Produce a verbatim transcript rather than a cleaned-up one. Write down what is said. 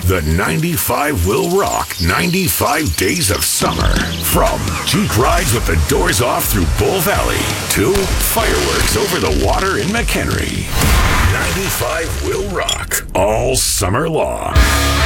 The ninety-five will rock ninety-five days of summer. From Jeep rides with the doors off through Bull Valley to fireworks over the water in McHenry. ninety-five will rock all summer long.